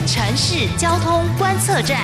城市交通观测站。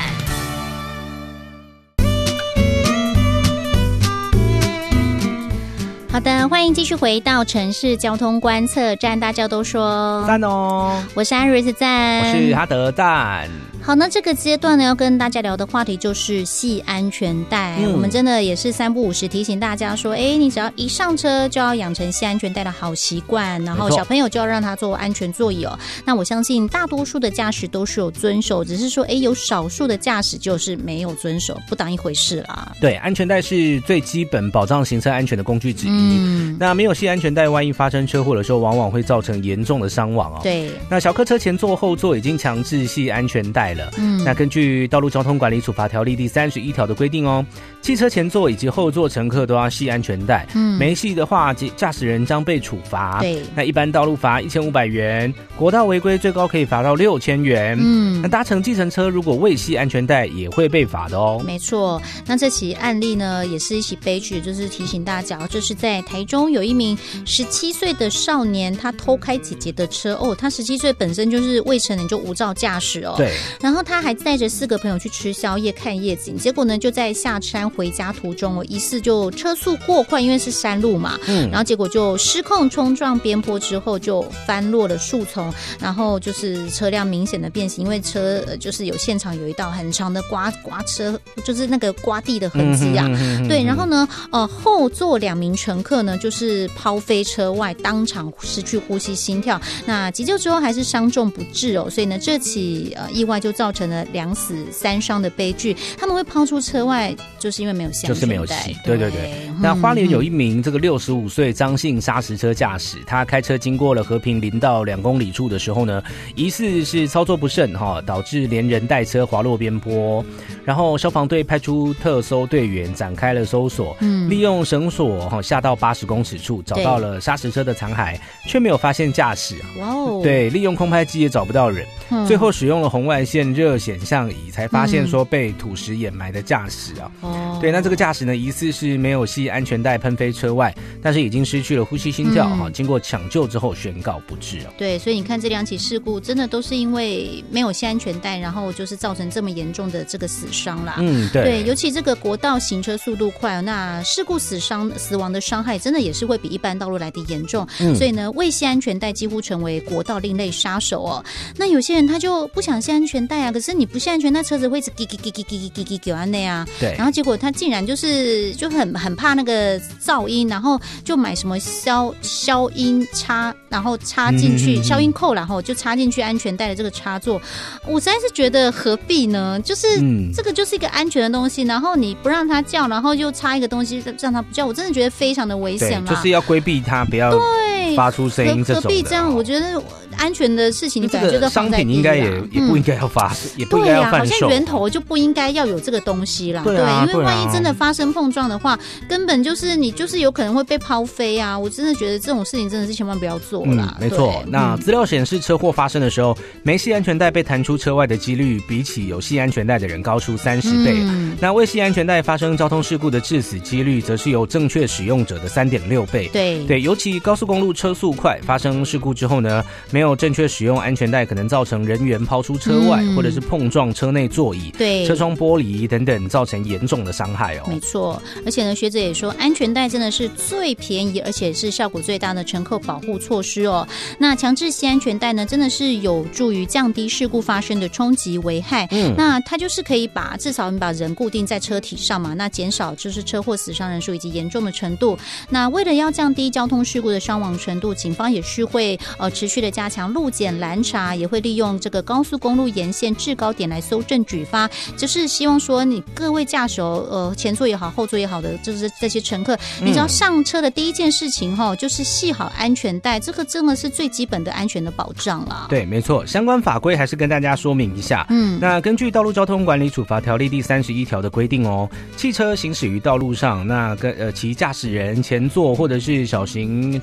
好的，欢迎继续回到城市交通观测站。大家都说赞哦， 我是安瑞斯赞， 我是哈德赞。 好，那这个阶段呢，要跟大家聊的话题就是系安全带。我们真的也是三不五时提醒大家说，你只要一上车就要养成系安全带的好习惯，然后小朋友就要让他坐安全座椅哦。那我相信大多数的驾驶都是有遵守，只是说，有少数的驾驶就是没有遵守，不当一回事啦。 对，安全带是最基本保障行车安全的工具之一。那没有系安全带，万一发生车祸的时候，往往会造成严重的伤亡哦。 对， 那小客车前座、后座已经强制系安全带了。那根据《道路交通管理处罚条例》第31条的规定哦，汽车前座以及后座乘客都要系安全带。没系的话，驾驶人将被处罚。 对， 那一般道路罚1500元，国道违规最高可以罚到6000元。那搭乘计程车如果未系安全带，也会被罚的哦。 没错，那这起案例呢，也是一起悲剧，就是提醒大家，这是在台中有一名17岁的少年，他偷开姐姐的车哦，他17岁本身就是未成年就无照驾驶哦。 对， 然后他还带着4个朋友去吃宵夜看夜景，结果呢就在下山回家途中哦，疑似就车速过快，因为是山路嘛，然后结果就失控冲撞边坡之后就翻落了树丛，然后就是车辆明显的变形，因为车就是有现场有一道很长的刮车，就是那个刮地的痕迹啊。对，然后呢后座2名乘客呢就是抛飞车外，当场失去呼吸心跳，那急救之后还是伤重不治哦，所以呢这起意外就造成了2死3伤的悲剧。他们会抛出车外，就是因为没有系安全带， 就是没有系。对对对。那花莲有一名这个65岁张姓砂石车驾驶，他开车经过了和平林道2公里处的时候呢，疑似是操作不慎导致连人带车滑落边坡，然后消防队派出特搜队员展开了搜索，利用绳索下到80公尺处，找到了砂石车的残骸，却没有发现驾驶。 哇哦！ 对，利用空拍机也找不到人，最后使用了红外线热显像仪，才发现说被土石掩埋的驾驶啊。对，那这个驾驶呢，疑似是没有系安全带喷飞车外，但是已经失去了呼吸心跳经过抢救之后宣告不治啊。 对，所以你看这2起事故，真的都是因为没有系安全带，然后就是造成这么严重的这个死伤啦。对，尤其这个国道行车速度快，那事故死亡的伤害真的也是会比一般道路来的严重。所以呢，未系安全带几乎成为国道另类杀手哦。那有些人他就不想系安全带啊，可是你不系安全带，车子会一直给安内啊。对，然后结果他竟然就很怕那个噪音，然后就买什么消音插，然后插进去消音扣，然后就插进去安全带的这个插座。我实在是觉得何必呢？就是这个就是一个安全的东西，然后你不让它叫，然后又插一个东西让它不叫，我真的觉得非常的危险啦。 就是要规避它，不要发出声音这种的。何必这样？我觉得安全的事情你本来就在放在第一啦。商品应该也不应该要发生，也不应该要贩售。 好像源头就不应该要有这个东西啦。对，因为万一真的发生碰撞的话，根本就是你就是有可能会被抛飞啊！我真的觉得这种事情真的是千万不要做啦。 没错。那资料显示，车祸发生的时候，没系安全带被弹出车外的几率，比起有系安全带的人高出30倍。那未系安全带发生交通事故的致死几率，则是由正确使用者的3.6倍。对，尤其高速公路车速快，发生事故之后呢，没有正确使用安全带，可能造成人员抛出车外，或者是碰撞车内座椅、车窗玻璃等等，造成严重的伤害哦。 没错，而且呢，学者也说，安全带真的是最便宜，而且是效果最大的乘客保护措施哦。那强制系安全带呢，真的是有助于降低事故发生的冲击危害。那它就是可以至少你把人固定在车体上嘛，那减少就是车祸死伤人数以及严重的程度。那为了要降低交通事故的伤亡程度，警方也是会持续的加强路检拦查，也会利用这个高速公路沿线制高点来搜证举发，就是希望说你各位驾驶前座也好后座也好的就是这些乘客，你只要上车的第一件事情就是系好安全带，这个真的是最基本的安全的保障啦。 对，没错，相关法规还是跟大家说明一下。那根据《道路交通管理处罚条例》第31条的规定哦，汽车行驶于道路上，那其驾驶人前座或者是小型车后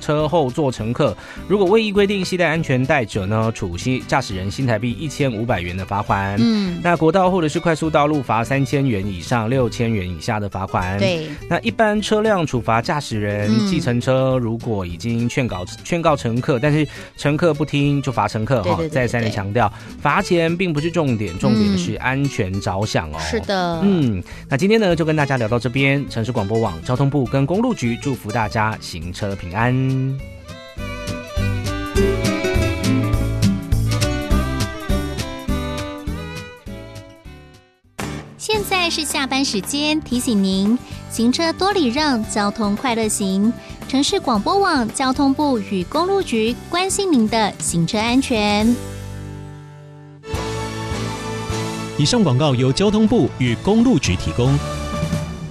后座乘客，如果未依规定携带安全带者呢，处驾驶人新台币1500元的罚款。那国道或者是快速道路罚3000元以上6000元以下的罚款。 对， 那一般车辆处罚驾驶人，计程车如果已经劝告乘客，但是乘客不听就罚乘客。再三的强调，罚钱并不是重点，重点是安全着想哦。 是的， 那今天呢就跟大家聊到这边，城市广播网、交通部跟公路局祝福大家行车平安。 现在是下班时间，提醒您行车多礼让，交通快乐行。城市广播网、交通部与公路局关心您的行车安全。 以上广告由交通部与公路局提供。